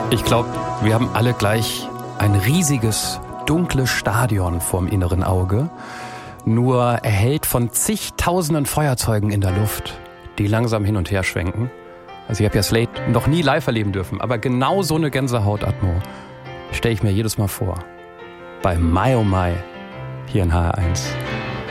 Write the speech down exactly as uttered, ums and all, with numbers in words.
Ich glaube, wir haben alle gleich ein riesiges, dunkles Stadion vorm inneren Auge, nur erhellt von zigtausenden Feuerzeugen in der Luft, die langsam hin und her schwenken. Also ich habe ja Slade noch nie live erleben dürfen, aber genau so eine Gänsehaut-Atmo stelle ich mir jedes Mal vor. Bei My Oh My hier in H R eins.